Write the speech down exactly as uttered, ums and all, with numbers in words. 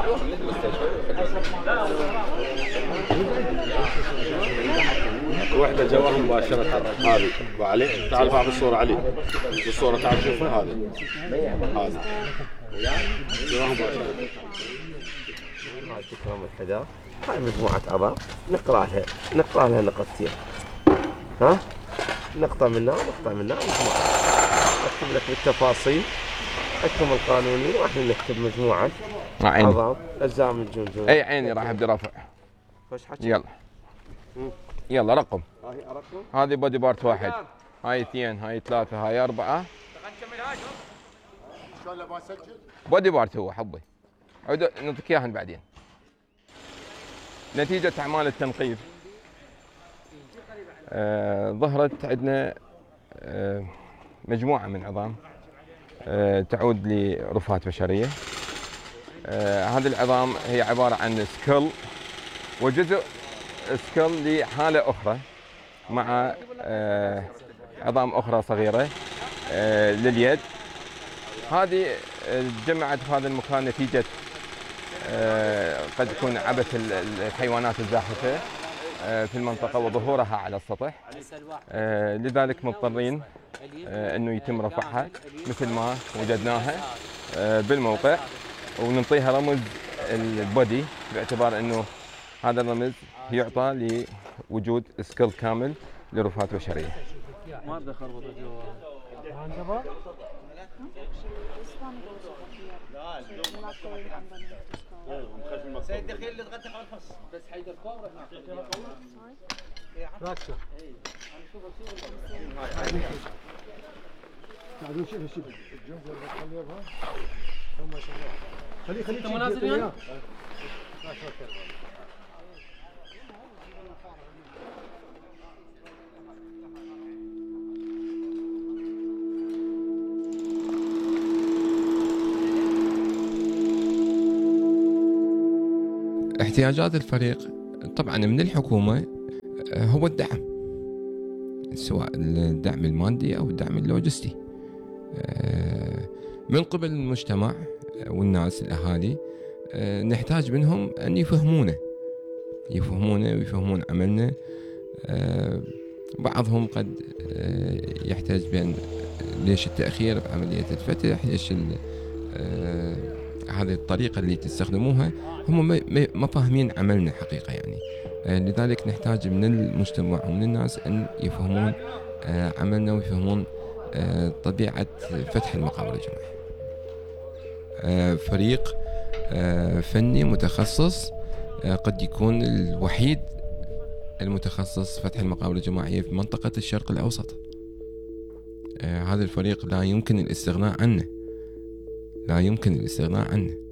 وحده جواها مباشره هذه وعلي تعال بعض الصوره علي الصوره تعال شوفها هذه هذه جواها مباشره. هاي تكرم الحذاء، هاي مجموعة عظام نقرأ لها نقرأ لها نقطتين، ها نقطة منها ونقطة منها مجموعة. أكتب لك بالتفاصيل أكتب القانوني واحنا نكتب مجموعة عظام أجزاء من الجمجمة. أي عيني راح أبدي رفع. يلا يلا رقم. هذه بودي بارت واحد، هاي اثنين، هاي ثلاثة، هاي أربعة. بودي بارت هو حبي. نعطيك إياهن بعدين. نتيجة أعمال التنقيب آه ظهرت عندنا آه مجموعة من عظام آه تعود لرفات بشرية. آه هذه العظام هي عبارة عن سكل وجزء سكل لحالة أخرى مع آه عظام أخرى صغيرة آه لليد. هذه جمعت في هذا المكان نتيجة آه قد يكون عبث الحيوانات الزاحفة آه في المنطقة وظهورها على السطح، آه لذلك مضطرين آه أنه يتم رفعها مثل ما وجدناها آه بالموقع، وننطيها رمز البودي باعتبار أنه هذا الرمز يعطى لوجود سكيل كامل لرفات بشرية. ما بدي اخربط جوا سيد دخيل اللي تغدى على الحص بس حيدر كوره راكشه. تعالوا شوف شوف الجنب اللي بتخليها ما شاء الله. خلي خلي انت منازل يعني احتياجات الفريق طبعا من الحكومة هو الدعم، سواء الدعم المادي أو الدعم اللوجستي. من قبل المجتمع والناس الأهالي نحتاج منهم أن يفهمونا يفهمونا ويفهمون عملنا. بعضهم قد يحتاج بأن ليش التأخير بعملية الفتح، ليش هذه الطريقة اللي تستخدموها. هم ما فاهمين عملنا حقيقة يعني. لذلك نحتاج من المجتمع ومن الناس أن يفهمون عملنا ويفهمون طبيعة فتح المقابر الجماعية. فريق فني متخصص قد يكون الوحيد المتخصص فتح المقابر الجماعية في منطقة الشرق الأوسط. هذا الفريق لا يمكن الاستغناء عنه لا يمكن الاستغناء عنه